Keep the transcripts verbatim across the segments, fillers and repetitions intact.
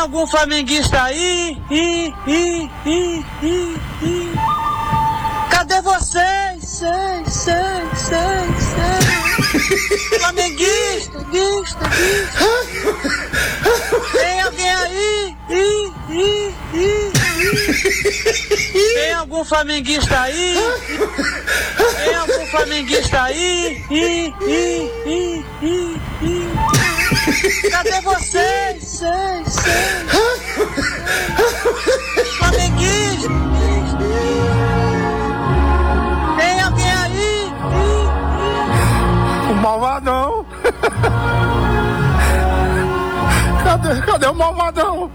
algum flamenguista aí? Ih, ih, ih, ih, ih. Cadê vocês? Sei, sei, sei, sei. Flamenguista, guista, guista. Tem alguém aí? Ih, ih, ih, ih. Tem algum flamenguista aí? Tem algum flamenguista aí? Ih, ih, ih, ih, ih. Cadê vocês? Sei, sei. Flamenguista. Tem alguém aí? O malvadão. Cadê, cadê o malvadão?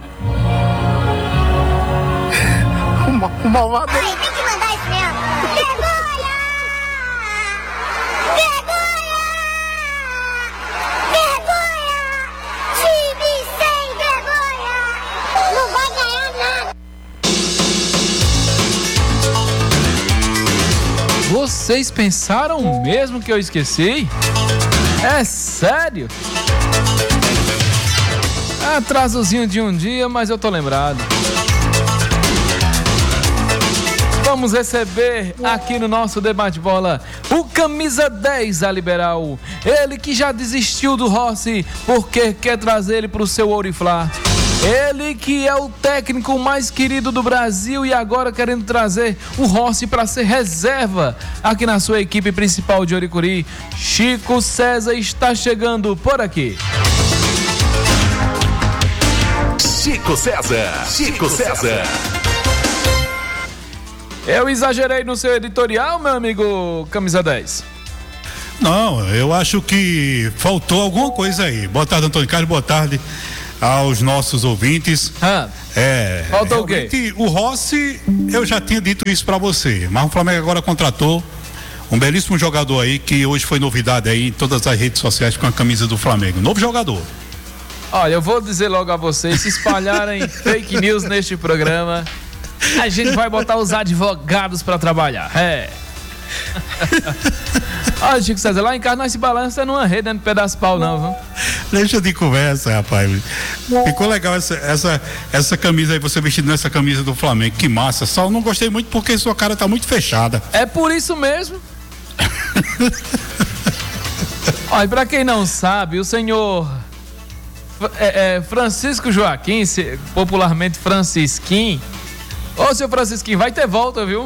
O, ma, o malvadão. Ai, tem que mandar isso mesmo. Vergonha! Vergonha! Vergonha! Time sem vergonha! Não vai ganhar nada! Vocês pensaram mesmo que eu esqueci? É sério? Atrasozinho de um dia, mas eu tô lembrado. Vamos receber aqui no nosso debate bola o camisa dez a liberal. Ele que já desistiu do Rossi porque quer trazer ele pro seu Oriflá. Ele que é o técnico mais querido do Brasil e agora querendo trazer o Rossi para ser reserva aqui na sua equipe principal de Oricuri. Chico César está chegando por aqui. Chico César, Chico César. Eu exagerei no seu editorial, meu amigo camisa dez? Não, eu acho que faltou alguma coisa aí. Boa tarde, Antônio Carlos, boa tarde aos nossos ouvintes. Ah, é, faltou o quê? O Rossi, eu já tinha dito isso pra você, mas o Flamengo agora contratou um belíssimo jogador aí, que hoje foi novidade aí em todas as redes sociais com a camisa do Flamengo. Novo jogador. Olha, eu vou dizer logo a vocês, se espalharem fake news neste programa, a gente vai botar os advogados pra trabalhar. É. Olha, Chico César, lá em casa nós se balança numa rede, não é no pedaço de pau não, viu? Deixa de conversa, rapaz. Ficou legal essa, essa, essa camisa aí, você vestido nessa camisa do Flamengo, que massa. Só não gostei muito porque sua cara tá muito fechada. É por isso mesmo. Olha, pra quem não sabe, o senhor é, é, Francisco Joaquim, popularmente Francisquinho. Ô, seu Francisquinho, vai ter volta, viu?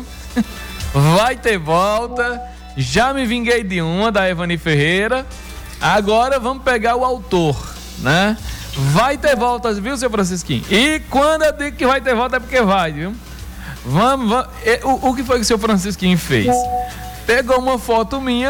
Vai ter volta. Já me vinguei de uma, da Evani Ferreira. Agora vamos pegar o autor, né? Vai ter volta, viu, seu Francisquinho? E quando eu digo que vai ter volta é porque vai, viu? Vamos, vamos. O, o que foi que o seu Francisquinho fez? Pegou uma foto minha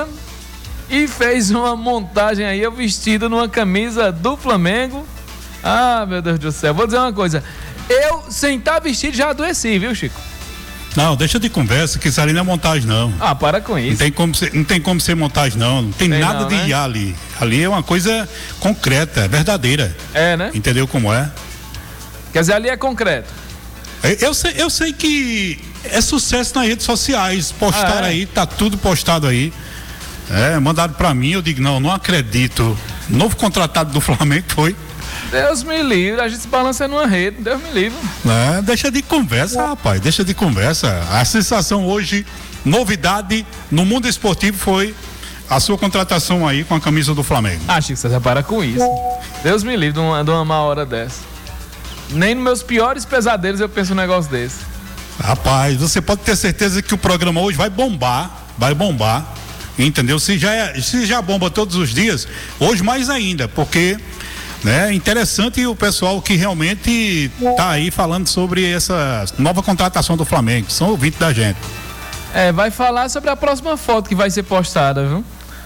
e fez uma montagem aí, eu vestido numa camisa do Flamengo. Ah, meu Deus do céu. Vou dizer uma coisa. Eu, sem estar vestido, já adoeci, viu, Chico? Não, deixa de conversa, que isso ali não é montagem, não. Ah, para com isso. Não tem como ser, não tem como ser montagem, não. Não tem, tem nada não, de né? I A ali. Ali é uma coisa concreta, verdadeira. É, né? Entendeu como é? Quer dizer, ali é concreto. Eu, eu, sei, eu sei que é sucesso nas redes sociais. Postaram ah, é? aí, tá tudo postado aí. É, mandaram pra mim, eu digo, não, não acredito. Novo contratado do Flamengo foi. Deus me livre, a gente se balança numa rede, Deus me livre. É, deixa de conversa, rapaz, deixa de conversa. A sensação hoje, novidade no mundo esportivo foi a sua contratação aí com a camisa do Flamengo. Acho que você já para com isso. Deus me livre de uma, de uma má hora dessa. Nem nos meus piores pesadelos eu penso um negócio desse. Rapaz, você pode ter certeza que o programa hoje vai bombar, vai bombar, entendeu? Se já, é, se já bomba todos os dias, hoje mais ainda, porque... É interessante o pessoal que realmente tá aí falando sobre essa nova contratação do Flamengo, são ouvintes da gente. É, vai falar sobre a próxima foto que vai ser postada, viu?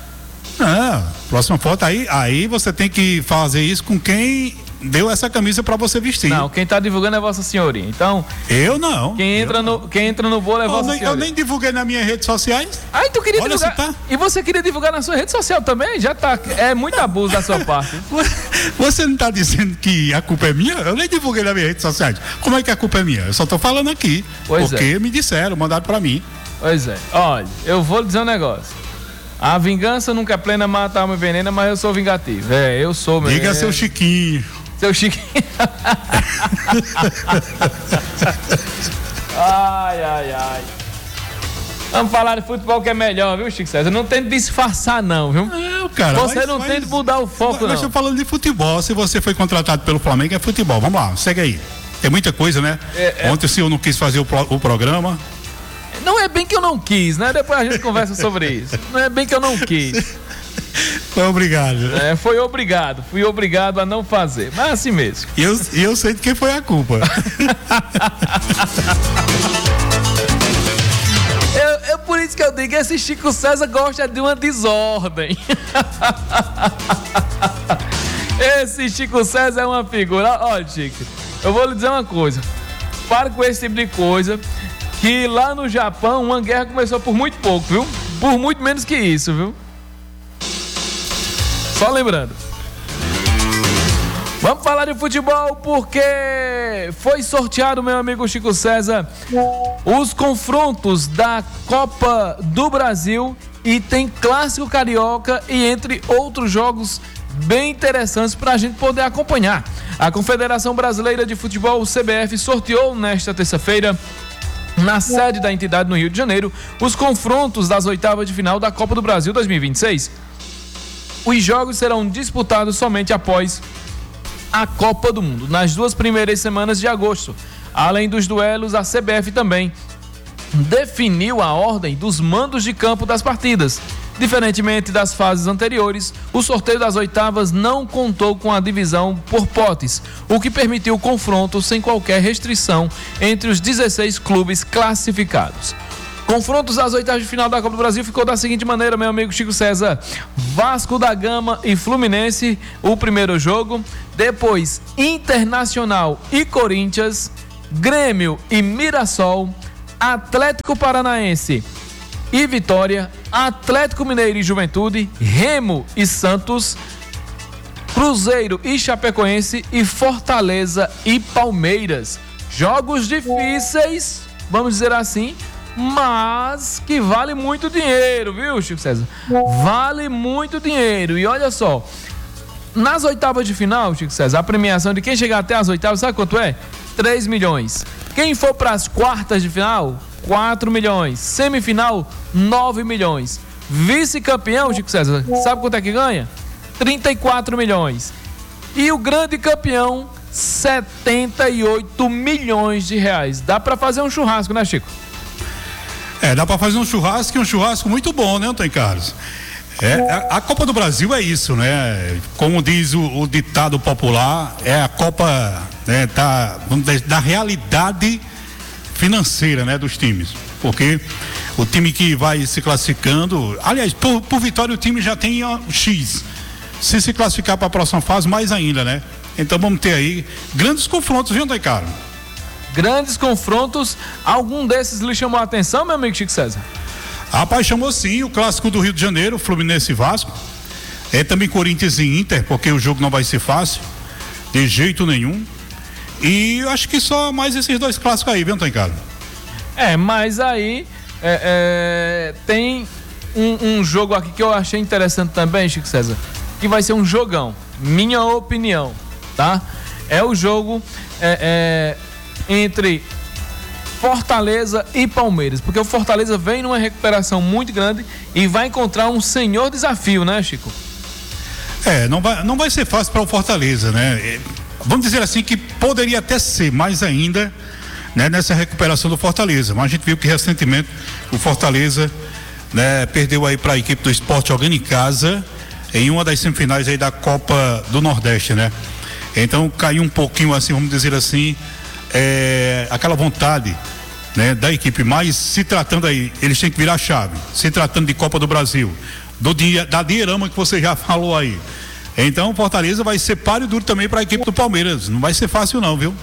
Ah, próxima foto aí, aí você tem que fazer isso com quem deu essa camisa pra você vestir. Não, quem tá divulgando é Vossa Senhoria, então... Eu não. Quem entra, eu no, não. Quem entra no bolo é eu Vossa nem, Senhoria. Eu nem divulguei nas minhas redes sociais. Ah, tu queria Olha divulgar... Tá... E você queria divulgar na sua rede social também? Já tá... É muito abuso da sua parte. Você não tá dizendo que a culpa é minha? Eu nem divulguei nas minhas redes sociais. Como é que a culpa é minha? Eu só tô falando aqui. Pois porque é. me disseram, mandaram pra mim. Pois é. Olha, eu vou lhe dizer um negócio. A vingança nunca é plena, mata a alma envenena, mas eu sou vingativo. É, eu sou mesmo. Diga seu Chiquinho. Seu Chiquinho. Ai, ai, ai. Vamos falar de futebol que é melhor, viu, Chico César? Não tente disfarçar, não, viu? Não, cara. Você mas, não mas, tente mudar o foco, mas, não. Mas estou falando de futebol. Se você foi contratado pelo Flamengo, é futebol. Vamos lá, segue aí. Tem muita coisa, né? É, é... Ontem o senhor não quis fazer o, pro, o programa. Não é bem que eu não quis, né? Depois a gente conversa sobre isso. Não é bem que eu não quis. Foi obrigado. É, foi obrigado. Fui obrigado a não fazer. Mas assim mesmo. E eu, eu sei de quem foi a culpa. eu, eu, por isso que eu digo, esse Chico César gosta de uma desordem. Esse Chico César é uma figura. Olha, Chico, eu vou lhe dizer uma coisa. Para com esse tipo de coisa, que lá no Japão uma guerra começou por muito pouco, viu? Por muito menos que isso, viu? Só lembrando. Vamos falar de futebol porque foi sorteado, meu amigo Chico César, os confrontos da Copa do Brasil e tem Clássico Carioca e entre outros jogos bem interessantes para a gente poder acompanhar. A Confederação Brasileira de Futebol, o C B F, sorteou nesta terça-feira, na sede da entidade no Rio de Janeiro, os confrontos das oitavas de final da Copa do Brasil dois mil e vinte e seis. Os jogos serão disputados somente após a Copa do Mundo, nas duas primeiras semanas de agosto. Além dos duelos, a C B F também definiu a ordem dos mandos de campo das partidas. Diferentemente das fases anteriores, o sorteio das oitavas não contou com a divisão por potes, o que permitiu o confronto sem qualquer restrição entre os dezesseis clubes classificados. Confrontos às oitavas de final da Copa do Brasil ficou da seguinte maneira, meu amigo Chico César: Vasco da Gama e Fluminense, o primeiro jogo. Depois, Internacional e Corinthians, Grêmio e Mirassol, Atlético Paranaense e Vitória, Atlético Mineiro e Juventude, Remo e Santos, Cruzeiro e Chapecoense e Fortaleza e Palmeiras. Jogos difíceis, vamos dizer assim, mas que vale muito dinheiro, viu, Chico César? Vale muito dinheiro. E olha só, nas oitavas de final, Chico César, a premiação de quem chegar até as oitavas, sabe quanto é? três milhões. Quem for para as quartas de final, quatro milhões. Semifinal, nove milhões. Vice-campeão, Chico César, sabe quanto é que ganha? trinta e quatro milhões. E o grande campeão, setenta e oito milhões de reais. Dá para fazer um churrasco, né, Chico? É, dá para fazer um churrasco e um churrasco muito bom, né, Antônio Carlos? É, a, a Copa do Brasil é isso, né? Como diz o, o ditado popular, é a Copa, né, da, da realidade financeira, né, dos times. Porque o time que vai se classificando, aliás, por, por vitória o time já tem ó, X. Se se classificar para a próxima fase, mais ainda, né? Então vamos ter aí grandes confrontos, viu, Antônio Carlos? Grandes confrontos. Algum desses lhe chamou a atenção, meu amigo Chico César? Rapaz, chamou sim o clássico do Rio de Janeiro, Fluminense e Vasco. É também Corinthians e Inter, porque o jogo não vai ser fácil, de jeito nenhum. E eu acho que só mais esses dois clássicos aí, viu, Antônio Carlos? É, mas aí é, é, tem um, um jogo aqui que eu achei interessante também, Chico César, que vai ser um jogão, minha opinião, tá? É o jogo é, é, entre Fortaleza e Palmeiras, porque o Fortaleza vem numa recuperação muito grande e vai encontrar um senhor desafio, né, Chico? É, não vai, não vai ser fácil para o Fortaleza, né? É, vamos dizer assim que poderia até ser mais ainda, né, nessa recuperação do Fortaleza, mas a gente viu que recentemente o Fortaleza, né, perdeu aí para a equipe do Sport jogando em casa em uma das semifinais aí da Copa do Nordeste, né? Então caiu um pouquinho assim, vamos dizer assim, é, aquela vontade, né, da equipe, mas se tratando aí, eles têm que virar a chave, se tratando de Copa do Brasil, do dia, da dinheirama que você já falou aí. Então o Fortaleza vai ser páreo duro também para a equipe do Palmeiras, não vai ser fácil não, viu?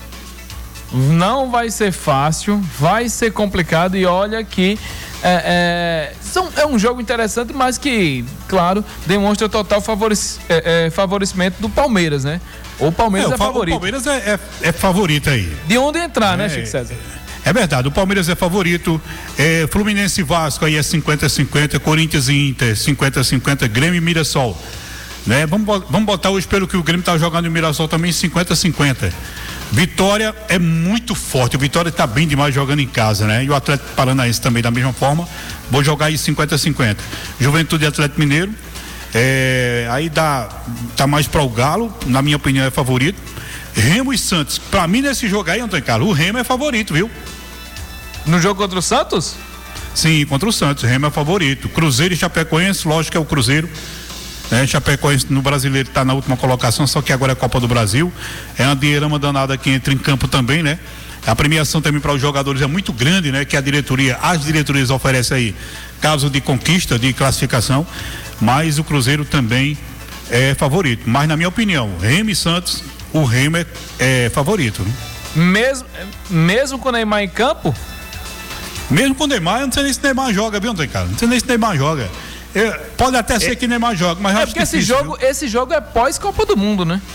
Não vai ser fácil, vai ser complicado e olha que é, é, são, é um jogo interessante, mas que, claro, demonstra total favorec, é, é, favorecimento do Palmeiras, né? O Palmeiras é, é favorito. O Palmeiras é, é, é favorito aí. De onde entrar, é, né, Chico César? É verdade, o Palmeiras é favorito, é, Fluminense e Vasco aí é cinquenta a cinquenta, Corinthians e Inter cinquenta a cinquenta, Grêmio e Mirassol Né? Vamos, vamos botar hoje pelo que o Grêmio tá jogando em Mirassol também cinquenta a cinquenta. Vitória é muito forte, o Vitória tá bem demais jogando em casa, né? E o Atlético Paranaense também da mesma forma, vou jogar aí cinquenta a cinquenta. Juventude e Atlético Mineiro, é, aí dá, tá mais para o Galo, na minha opinião é favorito. Remo e Santos, para mim nesse jogo aí, Antônio Carlos, o Remo é favorito, viu? No jogo contra o Santos? Sim, contra o Santos, o Remo é favorito. Cruzeiro e Chapecoense, lógico que é o Cruzeiro. É, Chapecoense no brasileiro está na última colocação, só que agora é Copa do Brasil. É uma dinheirama danada que entra em campo também, né? A premiação também para os jogadores é muito grande, né? Que a diretoria, as diretorias oferecem aí caso de conquista, de classificação, mas o Cruzeiro também é favorito. Mas na minha opinião, Remo e Santos, o Remo é, é favorito. Né? Mesmo, mesmo com o Neymar em campo? Mesmo com o Neymar, eu não sei nem se o Neymar joga, viu, Antônio Carlos? Não sei nem se o Neymar joga. Eu, pode até ser é, que Neymar joga, mas eu é acho porque esse jogo, esse jogo é pós-Copa do Mundo, né?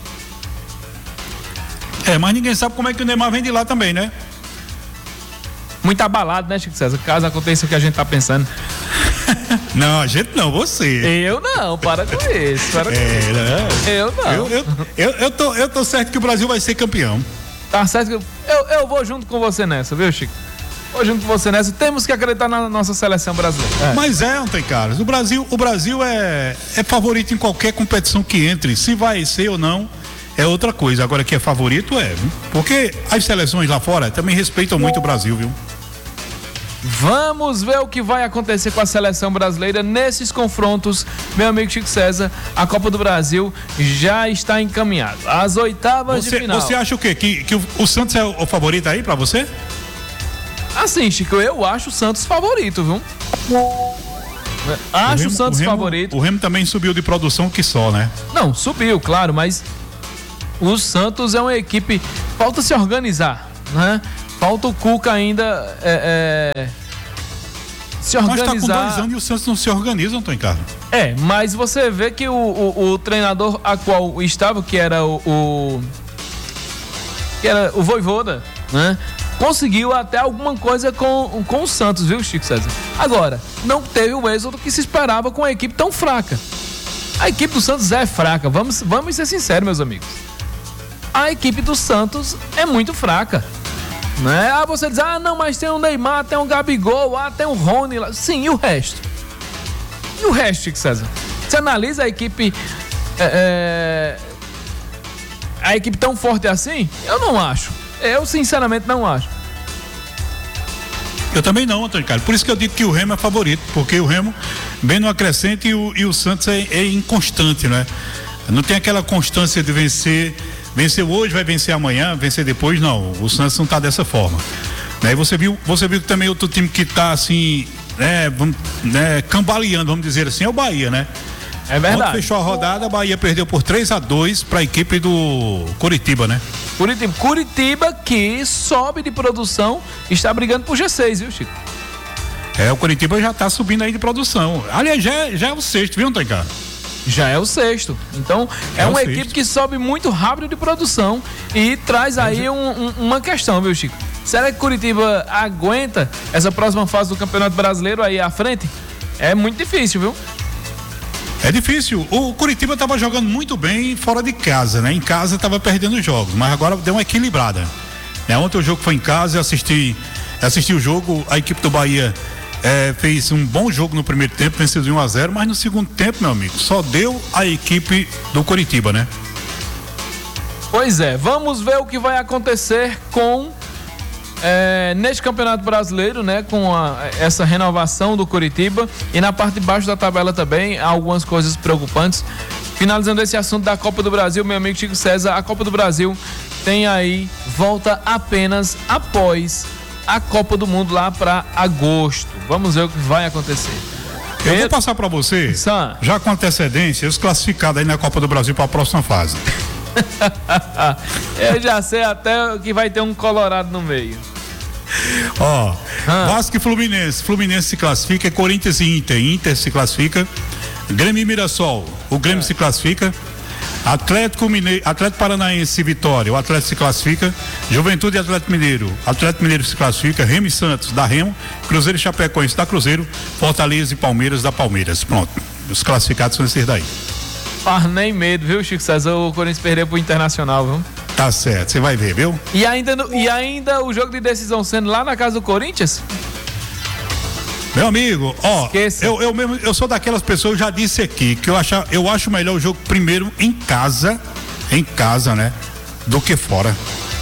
É, mas ninguém sabe como é que o Neymar vem de lá também, né? Muito abalado, né, Chico César? Caso aconteça o que a gente tá pensando. Não, a gente não, você. Eu não, para com isso. Para com é, isso. Não. Eu não. Eu, eu, eu, eu, tô, eu tô certo que o Brasil vai ser campeão. Tá certo que eu, eu, eu vou junto com você nessa, viu, Chico? Vou junto com você nessa. Temos que acreditar na nossa seleção brasileira. É. Mas é, não tem caras. O Brasil, o Brasil é, é favorito em qualquer competição que entre. Se vai ser ou não, é outra coisa. Agora que é favorito é, viu? Porque as seleções lá fora também respeitam muito o Brasil, viu? Vamos ver o que vai acontecer com a seleção brasileira nesses confrontos, meu amigo Chico César. A Copa do Brasil já está encaminhada. As oitavas você, de final. Você acha o quê? Que, que o, o Santos é o, o favorito aí pra você? Assim, Chico, eu acho o Santos favorito, viu? Acho o, Remo, o Santos o Remo, favorito. O Remo também subiu de produção que só, né? Não, subiu, claro, mas o Santos é uma equipe. Falta se organizar, né? Falta o Cuca ainda é, é, se organizar. Mas tá com dois anos e o Santos não se organiza, Antônio Carlos. É, mas você vê que o, o, o treinador a qual estava, que era o, o que era o Vojvoda, né? Conseguiu até alguma coisa com, com o Santos, viu, Chico César? Agora, não teve o êxito que se esperava com a equipe tão fraca. A equipe do Santos é fraca, vamos, vamos ser sinceros, meus amigos. A equipe do Santos é muito fraca. Né? Ah, você diz, ah, não, mas tem o Neymar, tem o Gabigol, ah, tem o Rony lá. Sim, e o resto? E o resto, Chico César? Você analisa a equipe. É, é, a equipe tão forte assim? Eu não acho. Eu, sinceramente, não acho. Eu também não, Antônio Carlos. Por isso que eu digo que o Remo é favorito, porque o Remo vem no acrescente e o, e o Santos é, é inconstante, né? Não tem aquela constância de vencer. Venceu hoje, vai vencer amanhã, vencer depois, não. O Santos não tá dessa forma. Né? E você viu, você viu que também outro time que tá assim, né, vamos, né, cambaleando, vamos dizer assim, é o Bahia, né? É verdade. Quando fechou a rodada, a Bahia perdeu por três a dois para a equipe do Coritiba, né? Curitiba, Curitiba que sobe de produção, está brigando por G seis, viu, Chico? É, o Coritiba já tá subindo aí de produção. Aliás, já, já é o sexto, viu, Antônio Carlos? Já é o sexto. Então, é, é uma equipe sexto. que sobe muito rápido de produção e traz aí um, um, uma questão, viu, Chico? Será que Curitiba aguenta essa próxima fase do Campeonato Brasileiro aí à frente? É muito difícil, viu? É difícil. O Curitiba estava jogando muito bem fora de casa, né? Em casa estava perdendo jogos, mas agora deu uma equilibrada. É, ontem o jogo foi em casa, eu assisti, assisti o jogo, a equipe do Bahia É, fez um bom jogo no primeiro tempo, venceu de um a zero, mas no segundo tempo, meu amigo, só deu a equipe do Coritiba, né? Pois é, vamos ver o que vai acontecer com é, neste Campeonato Brasileiro, né? Com a, essa renovação do Coritiba e na parte de baixo da tabela também há algumas coisas preocupantes. Finalizando esse assunto da Copa do Brasil, meu amigo Chico César, a Copa do Brasil tem aí, volta apenas após a Copa do Mundo lá para agosto. Vamos ver o que vai acontecer. Eu Pedro... vou passar para você, Sam. Já com antecedência, os classificados aí na Copa do Brasil para a próxima fase. Eu já sei até que vai ter um Colorado no meio. Ó, ah. Vasco e Fluminense. Fluminense se classifica, Corinthians e Inter. Inter se classifica. Grêmio e Mirassol. O Grêmio é. se classifica. Atlético Mineiro, Atlético Paranaense e Vitória, o Atlético se classifica. Juventude e Atlético Mineiro, Atlético Mineiro se classifica. Remo e Santos da Remo, Cruzeiro e Chapecoense da Cruzeiro, Fortaleza e Palmeiras da Palmeiras. Pronto, os classificados são esses daí. Ah, nem medo, viu, Chico César? O Corinthians perdeu pro Internacional, viu? Tá certo, você vai ver, viu? E ainda, no- e ainda o jogo de decisão sendo lá na casa do Corinthians? Meu amigo, ó, Esqueça. eu, eu mesmo, eu sou daquelas pessoas, eu já disse aqui, que eu acho, eu acho melhor o jogo primeiro em casa, em casa, né? Do que fora.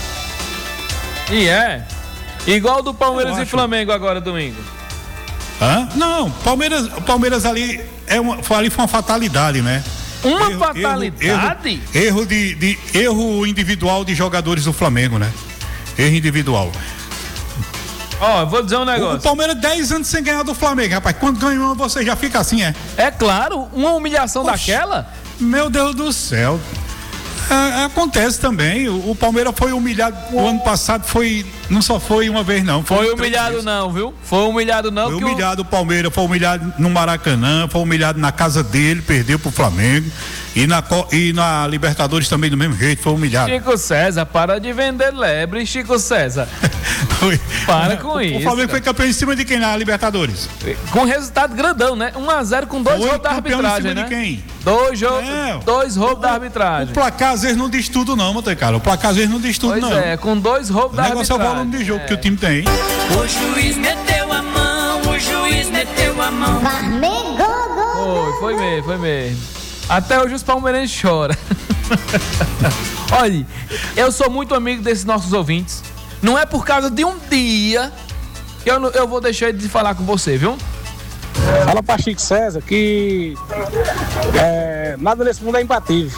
E é. Igual do Palmeiras Eu e acho. Flamengo agora, domingo. Hã? Não, Palmeiras, Palmeiras ali, é uma, foi, ali foi uma fatalidade, né? Uma Erro- fatalidade? Erro, erro, erro de, de- erro individual de jogadores do Flamengo, né? Erro individual. Ó, vou dizer um O, o negócio. Palmeiras dez anos sem ganhar do Flamengo, rapaz. Quando ganha uma, você já fica assim, é? É claro, uma humilhação Oxe. daquela. Meu Deus do céu. É, acontece também. O, o Palmeiras foi humilhado o ano passado, foi. Não só foi uma vez, não. Foi três humilhado vezes. não, viu? Foi humilhado não. Foi que o- humilhado o Palmeiras, foi humilhado no Maracanã, foi humilhado na casa dele, perdeu pro Flamengo. E na, co- e na Libertadores também do mesmo jeito, foi humilhado. Chico César, para de vender lebre, Chico César. Foi. Para com o, isso, O Flamengo cara. foi campeão em cima de quem na Libertadores? Com resultado grandão, né? um a zero com dois Foi roubos da campeão em arbitragem, cima né? de quem? Dois, jo- É. dois roubos da O arbitragem. placar às vezes não diz tudo, não, meu cara. O placar às vezes não diz tudo, Pois não. é, com dois roubos O da negócio é o arbitragem. volume de jogo É. que o time tem. O juiz meteu a mão, o juiz meteu a mão. Flamengo, Foi, foi mesmo, foi mesmo. Até hoje os palmeirenses choram. Olha, eu sou muito amigo desses nossos ouvintes. Não é por causa de um dia que eu, não- eu vou deixar de falar com você, viu? Fala pra Chico César que é, nada nesse mundo é imbatível.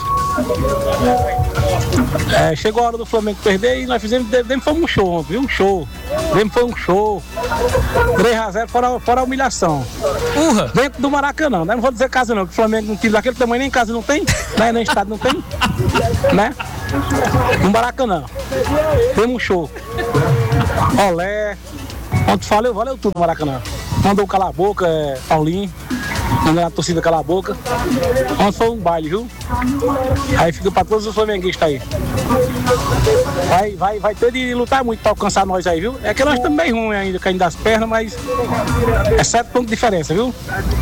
É, chegou a hora do Flamengo perder e nós fizemos, demos foi um show, viu? Um show. Demos foi um show. três a zero fora, fora a humilhação. Urra! Dentro do Maracanã, né? Não vou dizer casa não, que o Flamengo não time daquele tamanho nem casa não tem, né? Nem estado não tem, né? No Maracanã. Demos um show. Olé. Ontem valeu, valeu tudo no Maracanã. Mandou calar a boca, é, Paulinho. Mandou a torcida calar a boca. Ontem foi um baile, viu? Aí fica pra todos os flamenguistas aí. Vai, vai, vai ter de lutar muito pra alcançar nós aí, viu? É que nós estamos bem ruins ainda, caindo das pernas, mas é sete pontos de diferença, viu?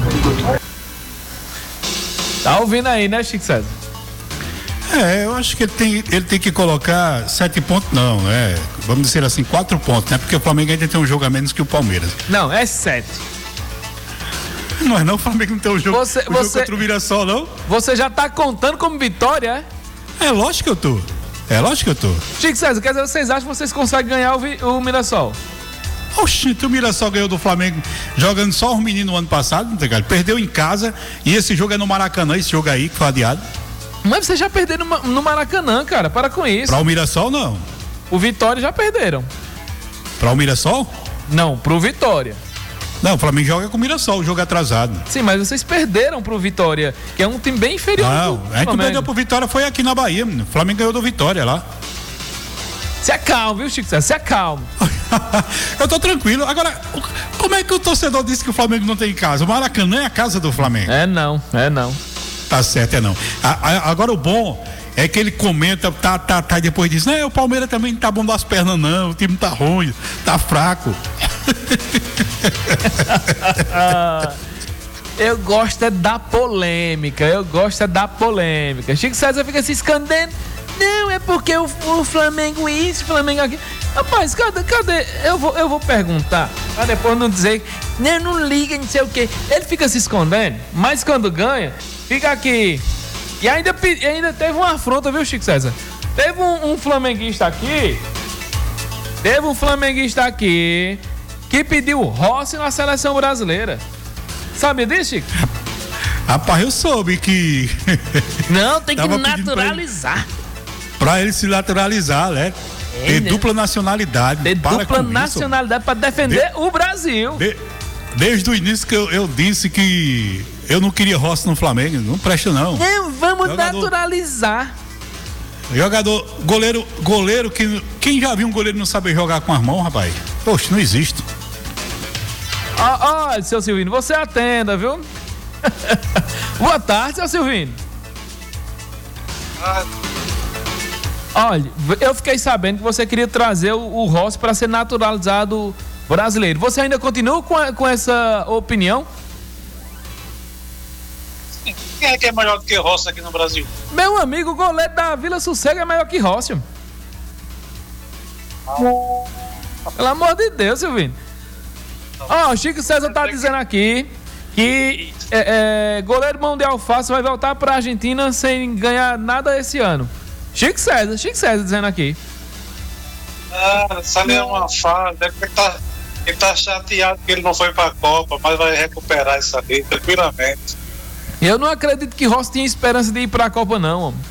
Tá ouvindo aí, né, Chico César? É, eu acho que ele tem, ele tem que colocar sete pontos, não, né? Vamos dizer assim, quatro pontos, né? Porque o Flamengo ainda tem um jogo a menos que o Palmeiras. Não, é sete. Não é não, o Flamengo não tem um jogo, Você- um jogo você- contra o Mirassol, não? Você já tá contando como vitória, é? É lógico que eu tô. É lógico que eu tô. Chico César, quer dizer, vocês acham que vocês conseguem ganhar o, Vi- o Mirassol? Oxi, o Mirassol ganhou do Flamengo jogando só os meninos no ano passado, não tem cara? Perdeu em casa e esse jogo é no Maracanã, esse jogo aí que foi adiado. Mas vocês já perderam no Ma- no Maracanã, cara. Para com isso. Pra o Mirassol, não. O Vitória já perderam. Pra o Mirassol? Não, pro Vitória. Não, o Flamengo joga com o Mirassol, o jogo é atrasado. Sim, mas vocês perderam pro Vitória, que é um time bem inferior. Não, do a gente Flamengo. perdeu pro Vitória, foi aqui na Bahia, menino. O Flamengo ganhou do Vitória lá. Se acalma, viu, Chico César? Se acalma. Eu tô tranquilo. Agora, o- como é que o torcedor disse que o Flamengo não tem casa? O Maracanã é a casa do Flamengo. É não, é não. Tá certo, é não. A- a- agora o bom é que ele comenta, tá, tá, tá, e depois diz, não, o Palmeiras também não tá bom das pernas não, o time tá ruim, tá fraco. Eu gosto é da polêmica, eu gosto é da polêmica. Chico César fica se escondendo. Não, é porque o, o Flamengo isso, o Flamengo aquilo. Rapaz, cadê, cadê? Eu vou, eu vou perguntar, pra depois não dizer, não, não liga, não sei o quê. Ele fica se escondendo, mas quando ganha, fica aqui. E ainda, pe- ainda teve uma afronta, viu, Chico César? Teve um, um flamenguista aqui, teve um flamenguista aqui, que pediu Rossi na seleção brasileira. Sabia disso, Chico? Rapaz, eu soube que Não, tem que Tava pedindo pra naturalizar. pra ele se lateralizar, né? Ter né? dupla nacionalidade. Ter Para dupla com isso. nacionalidade pra defender o Brasil. De- desde o início que eu, eu disse que eu não queria Rossi no Flamengo, não presta não. Não, vamos Jogador. naturalizar. Jogador, goleiro, goleiro que. Quem já viu um goleiro não saber jogar com as mãos, rapaz? Poxa, não existe. Ó, ó, seu Silvino, você atenda, viu? Boa tarde, seu Silvino. Olha, eu fiquei sabendo que você queria trazer o, o Rossi para ser naturalizado brasileiro. Você ainda continua com, a- com essa opinião? Quem é que é melhor do que Rossi aqui no Brasil? Meu amigo, o goleiro da Vila Sossego é melhor que Rossi. Pelo amor de Deus, Silvino. Ó, o Chico César tá dizendo aqui que é, é, goleiro Mão de Alface vai voltar pra Argentina sem ganhar nada esse ano. Chico César, Chico César dizendo aqui. Ah, essa ali é uma fase. Ele tá, ele tá chateado que ele não foi pra Copa, mas vai recuperar isso ali tranquilamente. Eu não acredito que Rossi tinha esperança de ir pra Copa, não, homem.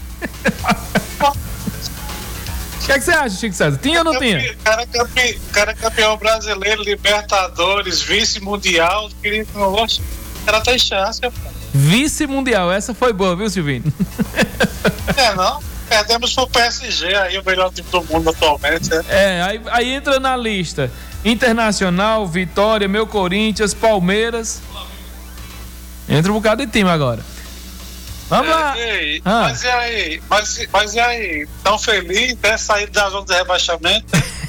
O que é que você acha, Chico César? Tinha ou não tinha? O cara, é campe... cara é campeão brasileiro, Libertadores, vice-mundial, querido, o cara tem chance, pô. Vice-mundial, essa foi boa, viu, Silvino? É, não? Perdemos pro P S G, aí o melhor time do mundo atualmente. É, é aí, aí entra na lista Internacional, Vitória, meu Corinthians, Palmeiras. Entra um bocado de time agora. Vamos é, lá. E aí? Ah. Mas e aí? Mas, mas e aí? Tão feliz, né? Sair da zona de rebaixamento?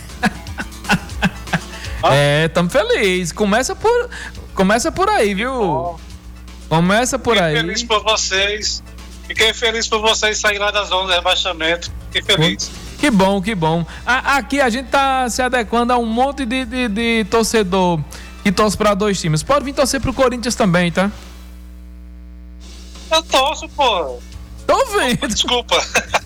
É, tamo feliz. Começa por, começa por aí, viu? Começa por Fiquei aí. feliz por vocês. Fiquei feliz por vocês saírem lá da zona de rebaixamento. Fiquei feliz. Que bom, que bom. A, aqui a gente tá se adequando a um monte de, de, de torcedor que torce pra dois times. Pode vir torcer pro Corinthians também, tá? Eu torço, pô. Tô vendo. Desculpa.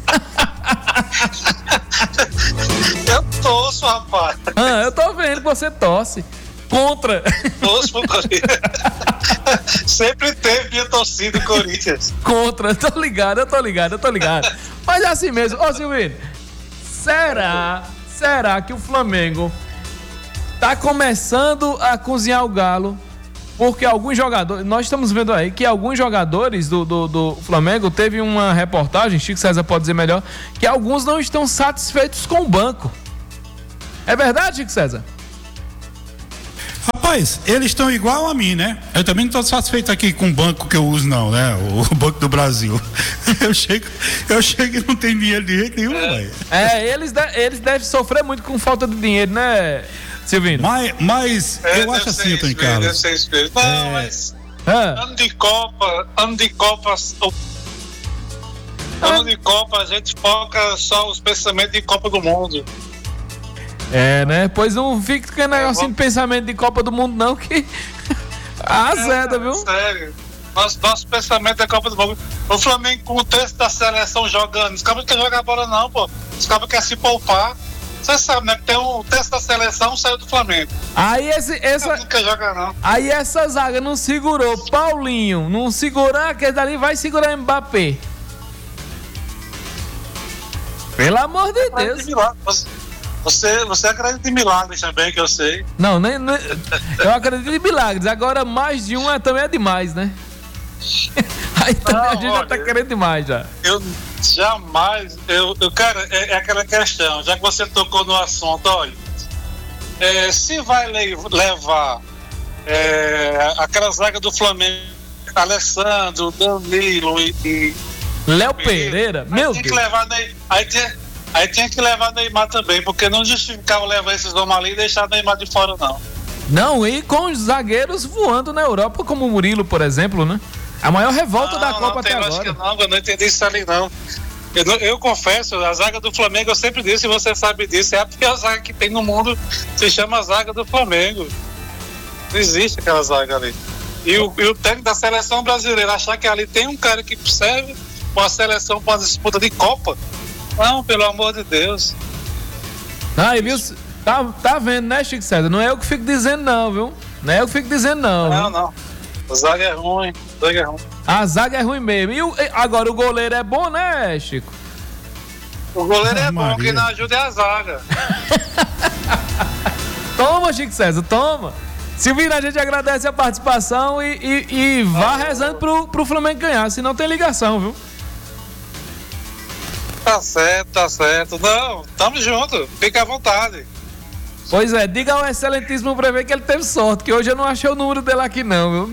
Eu torço, rapaz. Ah, eu tô vendo que você torce. Contra. Torço pro Corinthians. Sempre teve minha torcida do Corinthians. Contra, tô ligado, eu tô ligado, eu tô ligado. Mas é assim mesmo. Ô, Silvino, será, será que o Flamengo tá começando a cozinhar o galo? Porque alguns jogadores, nós estamos vendo aí que alguns jogadores do, do, do Flamengo, teve uma reportagem, Chico César pode dizer melhor, que alguns não estão satisfeitos com o banco. É verdade, Chico César? Rapaz, eles estão igual a mim, né? Eu também não estou satisfeito aqui com o banco que eu uso, não, né? O Banco do Brasil. Eu chego, eu chego e não tem dinheiro de jeito nenhum, velho. É, eles, de, eles devem sofrer muito com falta de dinheiro, né, Silvino? Mas, mas É, eu acho deve ser assim, Antônio isso mesmo, Carlos. deve ser isso mesmo. Não, É. mas Ah, ano de Copa, ano de Copa, o- ano de Copa a gente foca só os pensamentos de Copa do Mundo. é, né? Pois não fica com negocinho vamos- de pensamento de Copa do Mundo, não, que azeda, viu? Sério. Nosso, nosso pensamento é Copa do Mundo. O Flamengo com o terço da seleção jogando. Os cabos não querem jogar bola, não, pô. Os cabos querem se poupar. Você sabe, né? Que tem um terço da seleção saiu do Flamengo. Aí esse, Os essa, cabos não querem jogar, não. aí essa zaga não segurou Paulinho, não segurou aquele dali, vai segurar Mbappé. Pelo amor de Acredita Deus. em milagres. Você, você acredita em milagres também, que eu sei. Não, nem, nem- eu acredito em milagres. Agora mais de um é, também é demais, né? Aí também Não, a gente já tá olha, querendo demais já. Eu jamais. Eu, eu cara, é, é aquela questão, já que você tocou no assunto, olha. É, se vai le- levar é, aquela zaga do Flamengo, Alessandro, Danilo e. e Léo Pereira, aí meu tinha que Deus. levar Ney- aí, tinha, aí tinha que levar Neymar também, porque não justificava levar esses homens ali e deixar Neymar de fora, não. Não, e com os zagueiros voando na Europa, como o Murilo, por exemplo, né? A maior revolta da não, Copa não até tem agora. lógica, não, eu não entendi isso ali, não. Eu, não- eu confesso, a zaga do Flamengo, eu sempre disse, e você sabe disso, é a pior zaga que tem no mundo, se chama a zaga do Flamengo. Não existe aquela zaga ali. E o, e o técnico da seleção brasileira achar que ali tem um cara que serve com a seleção para a disputa de Copa. Não, pelo amor de Deus. Aí, viu? Tá, tá vendo, né, Chico César? Não é eu que fico dizendo, não, viu? Não é eu que fico dizendo, não. Não, viu? não. A zaga é ruim, a zaga é ruim. A zaga é ruim mesmo. E o- e agora o goleiro é bom, né, Chico? O goleiro é Ah, bom, Maria. quem não ajuda é a zaga. Toma, Chico César, toma. Silvino, a gente agradece a participação e, e, e vá rezando pro, pro Flamengo ganhar, senão tem ligação, viu? Tá certo, tá certo. Não, tamo junto, fica à vontade. Pois é, diga ao excelentíssimo prefeito que ele teve sorte, que hoje eu não achei o número dele aqui não, viu?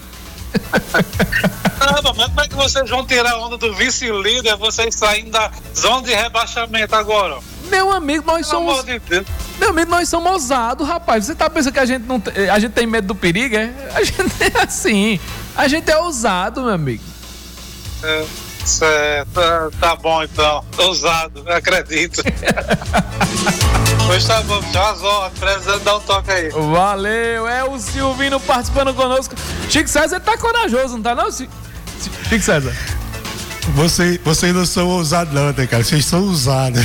Não, mas como é que vocês vão tirar a onda do vice-líder, vocês saindo da zona de rebaixamento agora? Meu amigo, nós Pelo amor somos... de Deus. Meu amigo, nós somos ousados, rapaz. Você tá pensando que a gente não tem- a gente tem medo do perigo, é? A gente é assim. A gente é ousado, meu amigo. É, certo, tá, tá bom então. Ousado, acredito. Pois tá bom, tchau, precisando dar um toque aí. Valeu, é o Silvino participando conosco. Chico César tá corajoso, não tá não, Chico César? Você, vocês não são ousados não, né, cara? Vocês são ousados.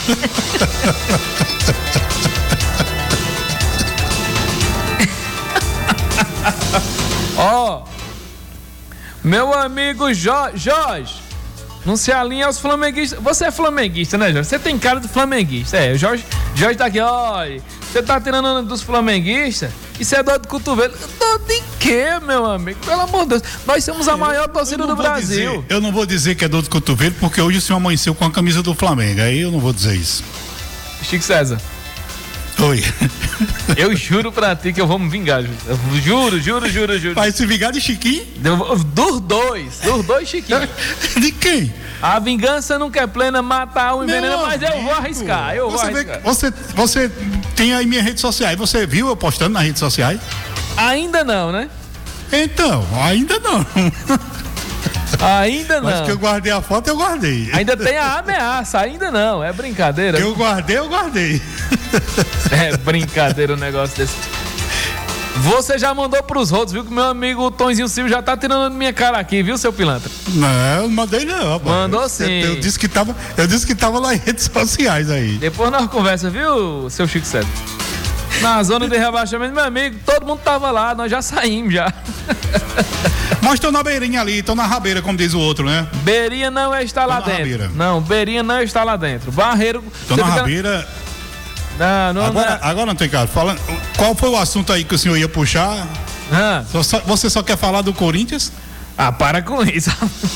Ó, oh, meu amigo Jo- Jorge, não se alinha aos flamenguistas. Você é flamenguista, né, Jorge? Você tem cara de flamenguista. É, o Jorge, Jorge tá aqui, olha. Você tá tirando dos flamenguistas? Isso é dor de cotovelo. Dor de quê, meu amigo? Pelo amor de Deus. Nós somos a maior torcida do Brasil. Dizer, eu não vou dizer que é dor de cotovelo, porque hoje o senhor amanheceu com a camisa do Flamengo. Aí eu não vou dizer isso. Chico César. Oi. Eu juro pra ti que eu vou me vingar, Júlio. Eu juro, juro, juro, juro. Vai se vingar de Chiquinho? Dos dois. Dos dois Chiquinhos. De quem? A vingança nunca é plena, mata a alma e Meu envenena, mas eu amigo, vou arriscar. Eu vou você, vê arriscar. que você, você tem aí minhas redes sociais. Você viu eu postando nas redes sociais? Ainda não, né? Então, ainda não. Ainda não. Mas que eu guardei a foto, eu guardei. Ainda tem a ameaça, ainda não. É brincadeira. Eu guardei, eu guardei. É brincadeira um negócio desse. Você já mandou pros outros, viu? Que meu amigo Tonzinho Silva já tá tirando minha cara aqui, viu, seu pilantra? Não, não mandei não. Pô. Mandou sim. Eu, eu, disse que tava, eu disse que tava nas redes sociais aí. Depois nós conversa, viu, seu Chico César? Na zona de rebaixamento, meu amigo, todo mundo tava lá, nós já saímos já. Mas tô na beirinha ali, tô na rabeira, como diz o outro, né? Beirinha não está lá na dentro. rabeira. Não, Beirinha não está lá dentro. Barreiro. Tô você na fica- rabeira. Não, não, Agora, não. agora não tem cara. Falando, qual foi o assunto aí que o senhor ia puxar? Ah, Só- só- Você só quer falar do Corinthians? ah, para com isso.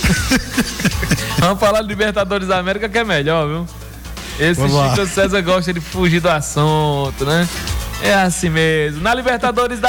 Vamos falar de Libertadores da América que é melhor, viu? Esse Vamos lá. Chico César gosta de fugir do assunto, né? É assim mesmo. Na Libertadores da